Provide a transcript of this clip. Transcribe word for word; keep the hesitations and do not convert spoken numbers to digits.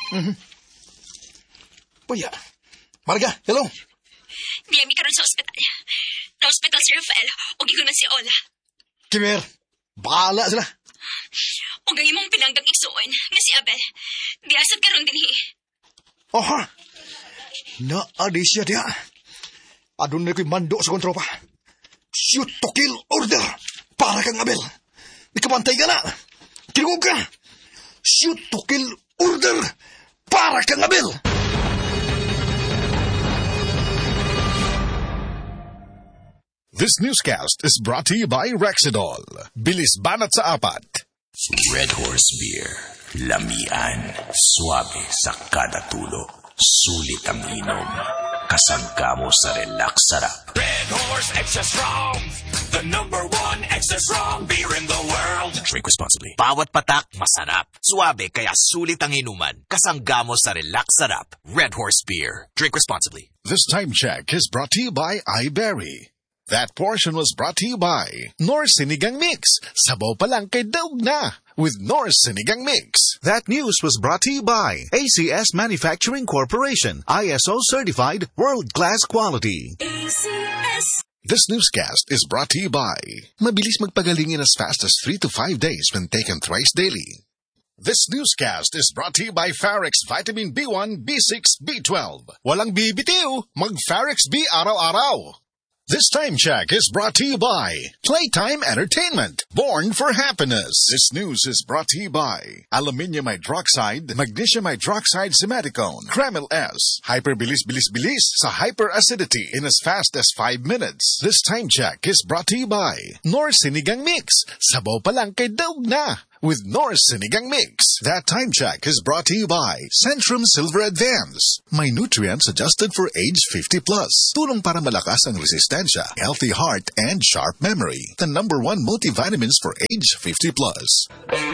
Mm-hmm. Puya. Marga, hello. Di mi karon sa ospital. Na ospital si Rafael, o gigunan si Ola. Kimer, bahala sila. O ang imong pinanggang igsuon, nga si Abel. Di asad karon dinhi. Oh ha. Naadi siya diya. Adun na ko'y mando sa kontropa. Shoot to kill order para kang Abel. Ikabantay ka na. Kinugog ka. Shoot to kill order para kang Abel. This newscast is brought to you by Rexidol. Bilis banat sa apat. Red Horse Beer. Lamian. Suabe sa kada tulo. Sulit ang inom. Kasagka mo sa relax sarap. Red Horse Extra Strong. The number one extra strong beer in the world. Drink responsibly. Bawat patak, masarap. Suabe kaya sulit ang inuman. Kasangga mo sa relax sarap. Red Horse Beer. Drink responsibly. This time check is brought to you by iBerry. That portion was brought to you by North Sinigang Mix. Sabaw pa lang kay daog na with North Sinigang Mix. That news was brought to you by A C S Manufacturing Corporation, I S O certified, world-class quality. A C S. This newscast is brought to you by Mabilis magpagaling in as fast as three to five days when taken thrice daily. This newscast is brought to you by Farex Vitamin B one, B six, B twelve. Walang bibitiw, mag-Farex B araw-araw. This time check is brought to you by Playtime Entertainment, born for happiness. This news is brought to you by Aluminium Hydroxide, Magnesium Hydroxide Simaticone, Kremil S, Hyperbilis Bilis Bilis sa hyperacidity in as fast as five minutes. This time check is brought to you by North Sinigang Mix. Sabaw pa lang kay daog na with North Sinigang Mix. That time check is brought to you by Centrum Silver Advance. My nutrients adjusted for age fifty plus. Tulong para malakas ang resistensya, healthy heart, and sharp memory. The number one multivitamins for age fifty plus.